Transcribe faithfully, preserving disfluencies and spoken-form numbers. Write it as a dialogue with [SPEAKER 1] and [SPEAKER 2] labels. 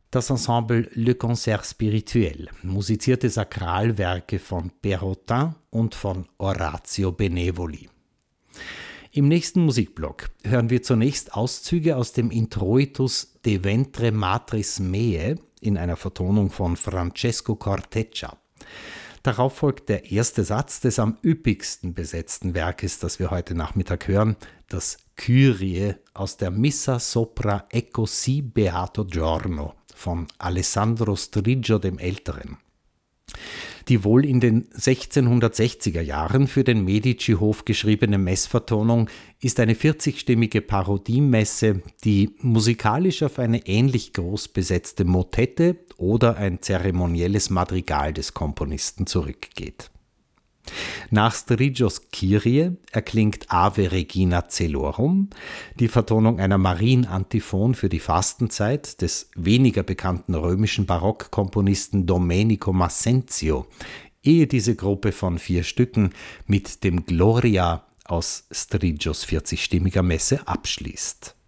[SPEAKER 1] Das Ensemble Le Concert Spirituel musizierte Sakralwerke von Perrotin und von Orazio Benevoli. Im nächsten Musikblock hören wir zunächst Auszüge aus dem Introitus De Ventre Matris Meae in einer Vertonung von Francesco Corteccia. Darauf folgt der erste Satz des am üppigsten besetzten Werkes, das wir heute Nachmittag hören, das Kyrie aus der Missa sopra Ecco sì beato giorno von Alessandro Striggio dem Älteren. Die wohl in den sechzehnhundertsechziger Jahren für den Medici-Hof geschriebene Messvertonung ist eine vierzigstimmige Parodiemesse, die musikalisch auf eine ähnlich groß besetzte Motette oder ein zeremonielles Madrigal des Komponisten zurückgeht. Nach Striggios Kyrie erklingt Ave Regina Celorum, die Vertonung einer Marienantiphon für die Fastenzeit des weniger bekannten römischen Barockkomponisten Domenico Massenzio, ehe diese Gruppe von vier Stücken mit dem Gloria aus Striggios vierzigstimmiger Messe abschließt.